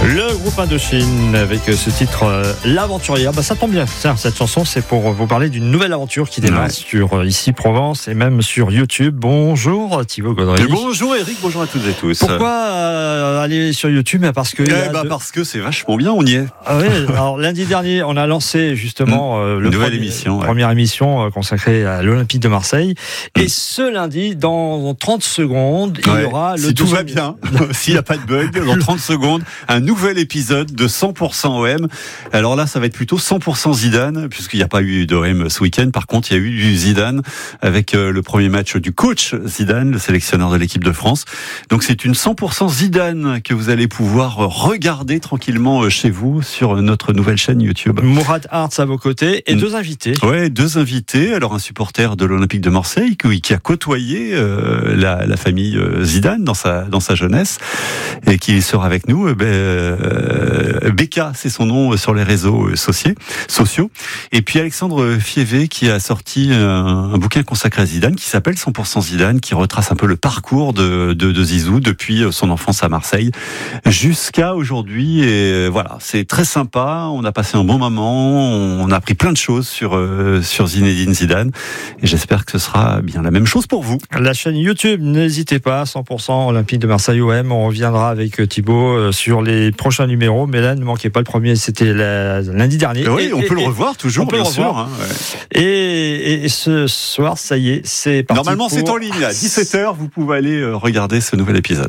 Le groupe Indochine avec ce titre L'Aventurier. Ça tombe bien, cette chanson c'est pour vous parler d'une nouvelle aventure qui démarre sur Ici Provence et même sur YouTube. Bonjour Thibaut Gaudry. Bonjour Eric, bonjour à toutes et tous. Pourquoi aller sur YouTube? Parce que parce que c'est vachement bien, on y est. Ah oui, alors lundi dernier on a lancé justement première émission consacrée à l'Olympique de Marseille. Et ce lundi, dans 30 secondes, il y aura si tout va bien, s'il n'y a pas de bug, dans 30 secondes, un nouvel épisode de 100% OM. Alors là, ça va être plutôt 100% Zidane, puisqu'il n'y a pas eu d'OM ce week-end. Par contre, il y a eu du Zidane avec le premier match du coach Zidane, le sélectionneur de l'équipe de France. Donc c'est une 100% Zidane que vous allez pouvoir regarder tranquillement chez vous sur notre nouvelle chaîne YouTube. Mourad Hartz à vos côtés et deux invités. Ouais, deux invités. Alors un supporter de l'Olympique de Marseille qui a côtoyé la famille Zidane dans sa jeunesse et qui sera avec nous. Becca, c'est son nom sur les réseaux sociaux. Et puis Alexandre Fievé qui a sorti un bouquin consacré à Zidane qui s'appelle 100% Zidane, qui retrace un peu le parcours de Zizou depuis son enfance à Marseille jusqu'à aujourd'hui. Et voilà, c'est très sympa. On a passé un bon moment. On a appris plein de choses sur Zinedine Zidane. Et j'espère que ce sera bien la même chose pour vous. La chaîne YouTube, n'hésitez pas, 100% Olympique de Marseille OM. On reviendra avec Thibaut sur les prochains numéros. Mais là, ne manquez pas, le premier, c'était lundi dernier. Oui, on peut le revoir toujours, bien sûr. Hein, ouais. Et ce soir, ça y est, c'est parti. Normalement, c'est en ligne. À 17h, vous pouvez aller regarder ce nouvel épisode.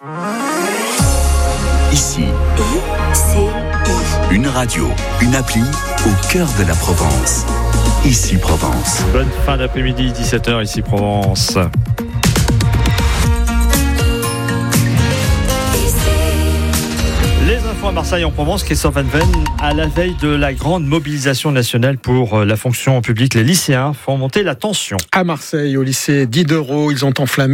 Ici, une radio, une appli au cœur de la Provence. Ici Provence. Bonne fin d'après-midi, 17h, Ici Provence. Les infos à Marseille en Provence, Christophe Van Ven, à la veille de la grande mobilisation nationale pour la fonction publique, les lycéens font monter la tension. À Marseille, au lycée Diderot, ils ont enflammé